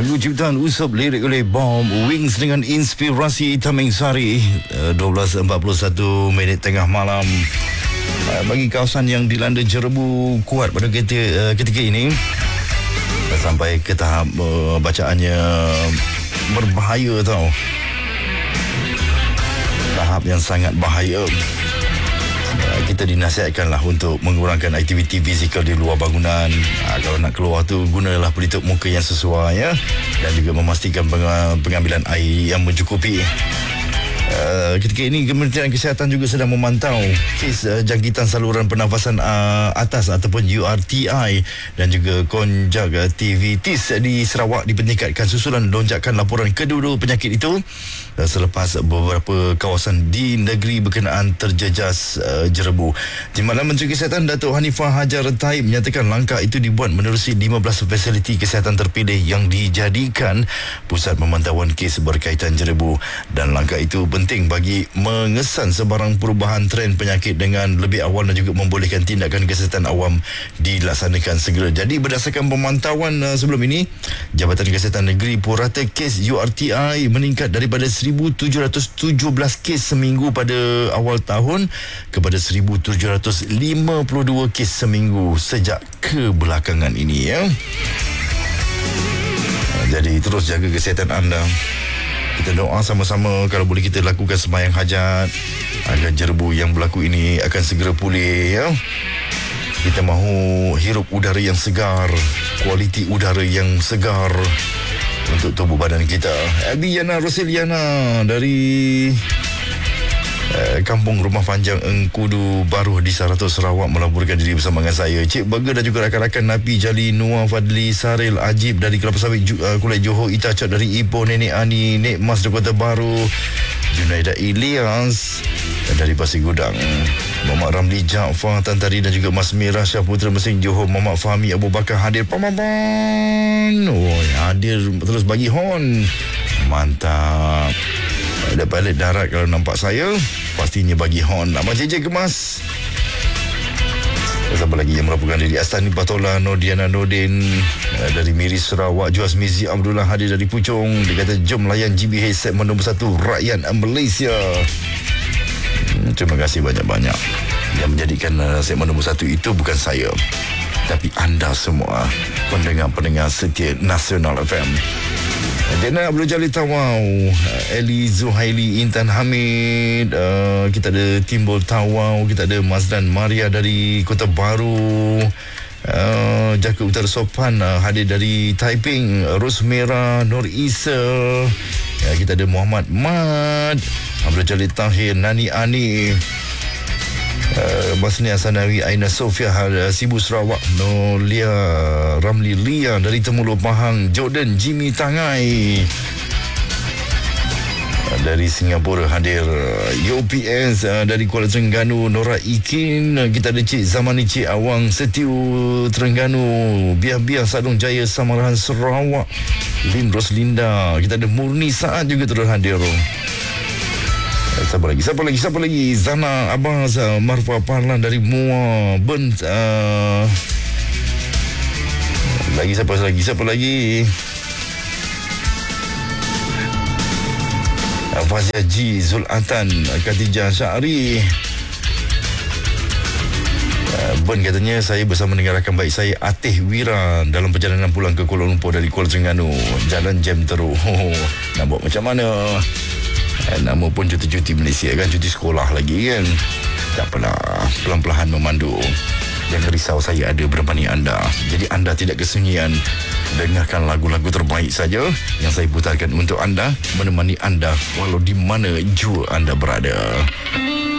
Lagu ciptaan Usop, lirik oleh Bomb, Wings dengan inspirasi Tameng Sari. 12.41 minit tengah malam. Bagi kawasan yang dilanda jerebu kuat pada ketika ini, sampai ke tahap bacaannya berbahaya tau. Tahap yang sangat bahaya. Kita dinasihatkanlah untuk mengurangkan aktiviti fizikal di luar bangunan. Kalau nak keluar tu, gunalah pelitup muka yang sesuai, ya, dan juga memastikan pengambilan air yang mencukupi. Ketika ini Kementerian Kesihatan juga sedang memantau kes jangkitan saluran pernafasan atas ataupun URTI dan juga konjaktivitis di Sarawak dipeningkatkan susulan lonjakan laporan kedua-dua penyakit itu selepas beberapa kawasan di negeri berkenaan terjejas jerebu. Timbalan Menteri Kesihatan Datuk Hanifah Hajar Taib menyatakan langkah itu dibuat menerusi 15 fasiliti kesihatan terpilih yang dijadikan pusat pemantauan kes berkaitan jerebu, dan langkah itu penting bagi mengesan sebarang perubahan trend penyakit dengan lebih awal dan juga membolehkan tindakan kesihatan awam dilaksanakan segera. Jadi berdasarkan pemantauan sebelum ini, Jabatan Kesihatan Negeri purata kes URTI meningkat daripada 1,717 kes seminggu pada awal tahun kepada 1,752 kes seminggu sejak kebelakangan ini, ya. Jadi terus jaga kesihatan anda. Kita doa sama-sama kalau boleh kita lakukan sembahyang hajat agar jerebu yang berlaku ini akan segera pulih, ya. Kita mahu hirup udara yang segar, kualiti udara yang segar untuk tubuh badan kita. Yana Roseliana dari Kampung Rumah Panjang Engkudu Baru di Saratul Sarawak melaburkan diri bersama dengan saya, Cik Burger, dan juga rakan-rakan Napi Jali, Nuah Fadli, Saril Ajib dari Kelapa Sawit, Kulit Johor, Ita Cot dari Ipoh, Nenek Ani, Nek Mas dari Kota Baru, Junaida Ilyas dari Pasir Gudang, Muhammad Ramli Jaafar Tantari dan juga Mas Mirah Syahputra Mesin Johor, Muhammad Fahmi Abu Bakar hadir. Pamaban, hadir terus bagi hon. Mantap. Ada pilot darat kalau nampak saya, pastinya bagi hon. Abang JJ Kemas. Siapa lagi yang melaporkan diri? Astani Patola, Nordiana Nordin dari Miri Sarawak, Juas Mizi Abdullah hadir dari Puchong. Dia kata jom layan GBH segmen nombor 1 rakyat Malaysia. Terima kasih banyak-banyak. Yang menjadikan segmen nombor 1 itu bukan saya, tapi anda semua, pendengar-pendengar setia Nasional FM. Dena Abdul Jalil Tawau, Eli Zuhaili, Intan Hamid, kita ada Timbul Tawau, kita ada Mazdan Maria dari Kota Baru, Jaka Utara Sopan hadir dari Taiping, Rosmera Nur Isa, kita ada Muhammad Mad, Abdul Jalil Tahir, Nani Ani, Basni Asanawi, Aina Sofia Sibu Sarawak, Nolia Ramli Lia dari Temulo Pahang, Jordan Jimmy Tangai dari Singapura hadir, UPS dari Kuala Terengganu, Nora Ikin, kita ada Cik Zamani, Cik Awang Setiu Terengganu, Biar-Biar Sadung Jaya Samarahan Sarawak, Lin Roslinda, kita ada Murni Saat juga terus hadir. Siapa lagi? Zana Abbas, Marfa Parlan dari Mua Ben. Siapa lagi? Fazia G, Zulatan, Khatijah Syahri. Ben katanya saya bersama dengan rakan baik saya Atih Wira dalam perjalanan pulang ke Kuala Lumpur dari Kuala Terengganu. Jalan jam teruk. Nak buat macam mana? Nama pun cuti-cuti Malaysia kan, cuti sekolah lagi kan. Tak apalah, pelan-pelan memandu. Jangan risau, saya ada bersama anda. Jadi anda tidak kesunyian. Dengarkan lagu-lagu terbaik saja yang saya putarkan untuk anda, menemani anda walau di mana jua anda berada.